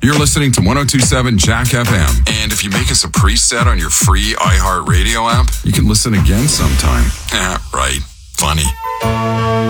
You're listening to 102.7 Jack FM. And if you make us a preset on your free iHeartRadio app, you can listen again sometime. Right. Funny.